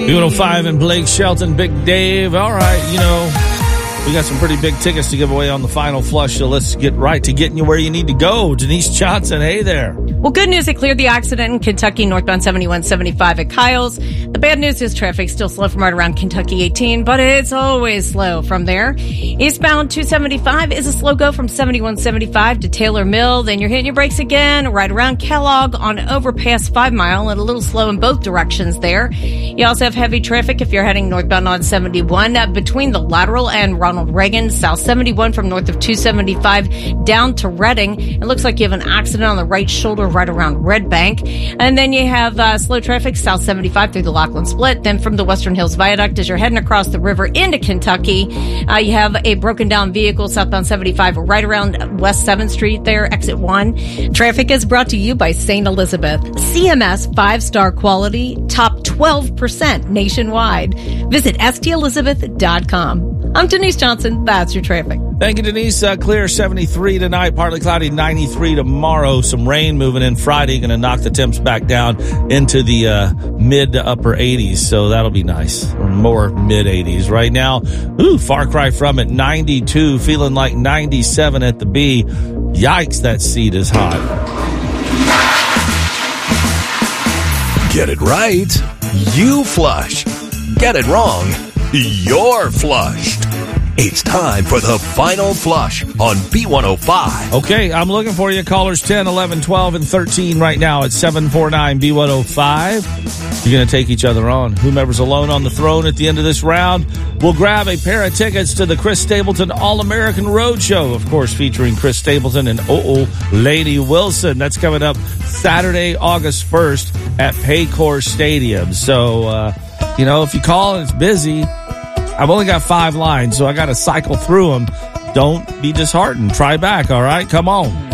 B105 and Blake Shelton, Big Dave. All right, we got some pretty big tickets to give away on the final flush, so let's get right to getting you where you need to go. Denise Johnson, hey there. Well, good news, it cleared the accident in Kentucky, northbound 7175 at Kyle's. The bad news is traffic still slow from right around Kentucky 18, but it's always slow from there. Eastbound 275 is a slow go from 7175 to Taylor Mill. Then you're hitting your brakes again right around Kellogg on overpass 5 Mile and a little slow in both directions there. You also have heavy traffic if you're heading northbound on 71 between the Lateral and Ronald Reagan, south 71 from north of 275 down to Reading. It looks like you have an accident on the right shoulder right around Red Bank. And then you have slow traffic south 75 through the Lachlan Split. Then from the Western Hills Viaduct as you're heading across the river into Kentucky, you have a broken down vehicle southbound 75 right around West 7th Street there, exit 1. Traffic is brought to you by St. Elizabeth. CMS 5-star quality, top 12% nationwide. Visit stelizabeth.com. I'm Denise Johnson. That's your traffic. Thank you, Denise. Clear 73 tonight, partly cloudy 93 tomorrow. Some rain moving in Friday, going to knock the temps back down into the mid to upper 80s. So that'll be nice. Or more mid 80s right now. Far cry from it. 92, feeling like 97 at the B. Yikes, that seat is hot. Get it right, you flush. Get it wrong, you're flushed. It's time for the final flush on B105. Okay, I'm looking for you. Callers 10, 11, 12, and 13 right now at 749-B105. You're going to take each other on. Whomever's alone on the throne at the end of this round will grab a pair of tickets to the Chris Stapleton All-American Roadshow, of course, featuring Chris Stapleton and Lady Wilson. That's coming up Saturday, August 1st at Paycor Stadium. So, if you call and it's busy, I've only got 5 lines, so I got to cycle through them. Don't be disheartened. Try back, all right? Come on.